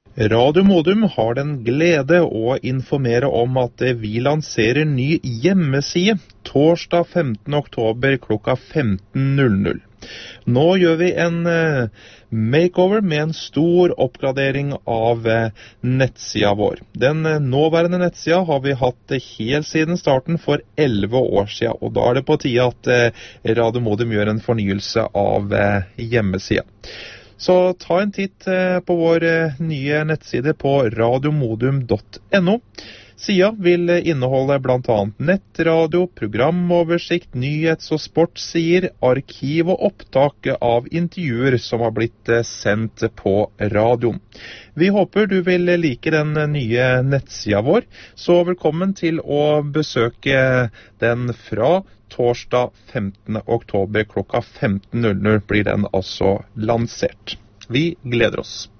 Radio Modum har den glede å informere om at vi lanserer ny hjemmeside torsdag 15. oktober klokka 15.00. Nå gjør vi en makeover med en stor oppgradering av nettsida vår. Den nåværende nettsida har vi hatt helt siden starten for 11 år siden, og da er det på tide at Radio Modum gjør en fornyelse av hjemmesida. Så ta en titt på vår nye nettside på radiomodum.no. Sida vil inneholde blant annet nettradio, programoversikt, nyhets- og sportssider, arkiv og opptak av intervjuer som har blitt sendt på radioen. Vi håper du vil like den nye nettsida vår, så velkommen til å besøke den fra torsdag 15. oktober klokka 15.00 blir den altså lansert. Vi gleder oss.